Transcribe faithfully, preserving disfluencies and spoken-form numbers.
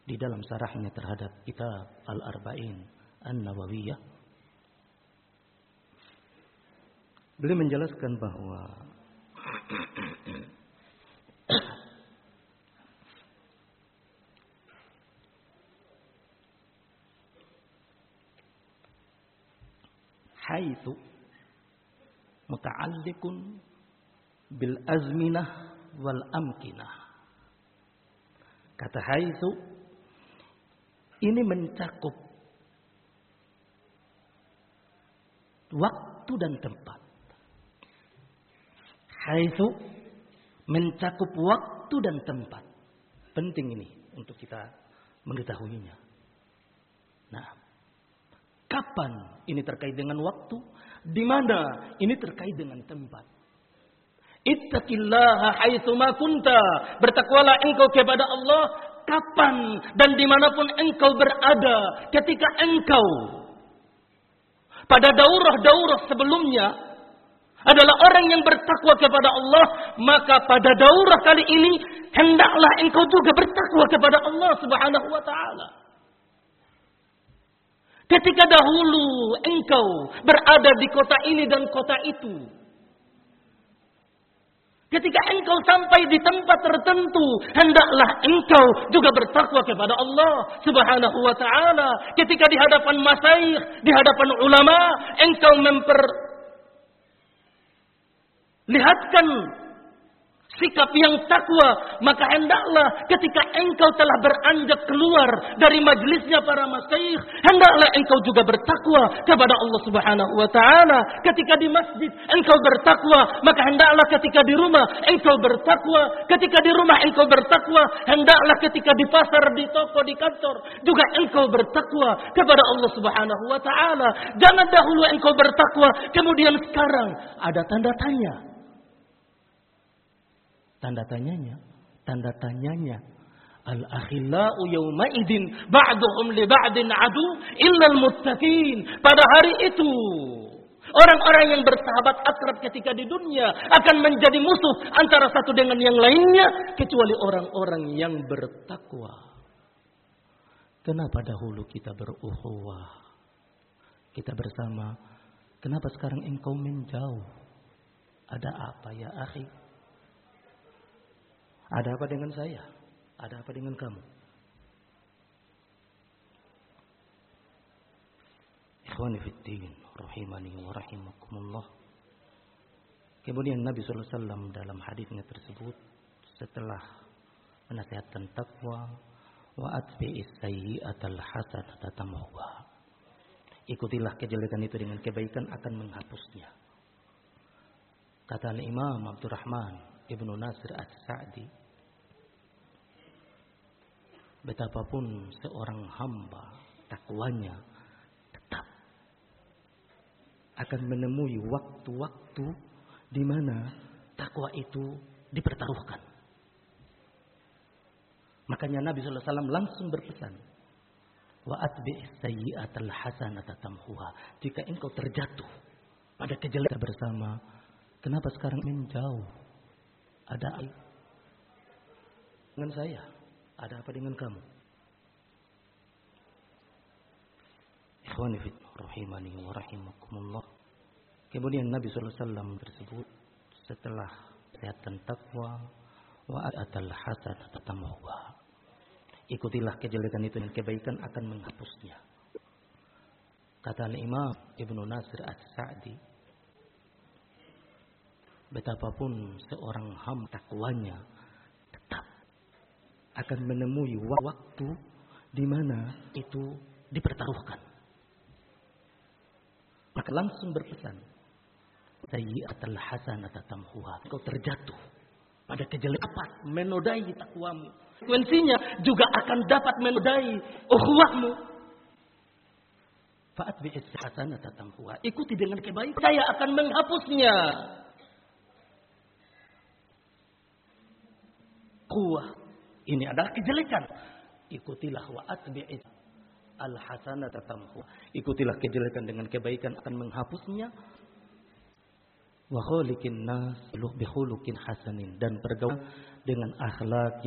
di dalam syarahnya terhadap kitab Al-Arba'in An-Nawawiyah, beliau menjelaskan bahwa haitsu muta'alliqun bil azminah wal amkinah. Kata haitsu ini mencakup waktu dan tempat. Haitsu mencakup waktu dan tempat. Penting ini untuk kita mengetahuinya. Nah, kapan ini terkait dengan waktu? Di mana ini terkait dengan tempat? Ittaqillaha haitsu ma kunta. Bertakwalah engkau kepada Allah kapan dan dimanapun engkau berada. Ketika engkau pada daurah-daurah sebelumnya adalah orang yang bertakwa kepada Allah, maka pada daurah kali ini hendaklah engkau juga bertakwa kepada Allah Subhanahu wa taala. Ketika dahulu engkau berada di kota ini dan kota itu, ketika engkau sampai di tempat tertentu, hendaklah engkau juga bertakwa kepada Allah Subhanahu wa taala. Ketika di hadapan masyayikh, di hadapan ulama, engkau memperlihatkan sikap yang takwa, maka hendaklah ketika engkau telah beranjak keluar dari majlisnya para masyayikh, hendaklah engkau juga bertakwa kepada Allah Subhanahu wa taala. Ketika di masjid engkau bertakwa, maka hendaklah ketika di rumah engkau bertakwa. Ketika di rumah engkau bertakwa, hendaklah ketika di pasar, di toko, di kantor juga engkau bertakwa kepada Allah Subhanahu wa taala. Jangan dahulu engkau bertakwa kemudian sekarang ada tanda tanya. Tanda tanyanya, tanda tanyanya. Al-akhillau yawma idin ba'duhum li ba'din adu illal muttaqin. Pada hari itu, orang-orang yang bersahabat akrab ketika di dunia akan menjadi musuh antara satu dengan yang lainnya kecuali orang-orang yang bertakwa. Kenapa dahulu kita berukhuwah, kita bersama? Kenapa sekarang engkau menjauh? Ada apa ya akhi? Ada apa dengan saya? Ada apa dengan kamu? Ikhwani fiddin, rahimani wa rahimakumullah. Kemudian Nabi sallallahu alaihi wasallam dalam hadisnya tersebut setelah menasihatkan takwa, wa atbi'is sayyi'atal hasanata tamhuha. Ikutilah kejelekan itu dengan kebaikan akan menghapusnya. Kata Imam Abdurrahman Ibnu Nasir As-Sa'di, betapapun seorang hamba takwanya tetap akan menemui waktu-waktu di mana takwa itu dipertaruhkan. Makanya Nabi sallallahu alaihi wasallam langsung berpesan, wa atbi'is sayyi'atal hasanata tamhuha. Jika engkau terjatuh pada kejelekan bersama, kenapa sekarang menjauh? Ada apa dengan saya? Ada apa dengan kamu? Ikhwani fillah rahimani wa rahimakumullah. Kemudian Nabi sallallahu alaihi wasallam tersebut setelah nasihatkan takwa, wa atal hasanata tamhuha. Ikutilah kejelekan itu dan kebaikan akan menghapusnya. Kata Imam Ibnu Nasir As-Sa'di, betapapun seorang hamba takwanya tetap akan menemui waktu di mana itu dipertaruhkan. Maka langsung berpesan, sayyi'atul hasanata tamhuha. Engkau terjatuh pada kejelekan menodai takwamu. Konsekuensinya juga akan dapat menodai ukhuwahmu. Fa'atbi'is hasanata tamhuha. Ikuti dengan kebaikan, saya akan menghapusnya. Kuah ini adalah kejelekan. Ikutilah wa atbi'is al-hasanata tamhu. Ikutilah kejelekan dengan kebaikan akan menghapusnya. Wa khuliqin nas bi khuluqin hasanin, dan bergaul dengan akhlak